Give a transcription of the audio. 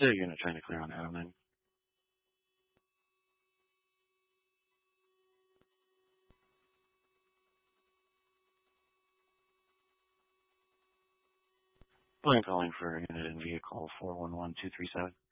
The unit trying to clear on Adeline. Calling for unit in vehicle 411237.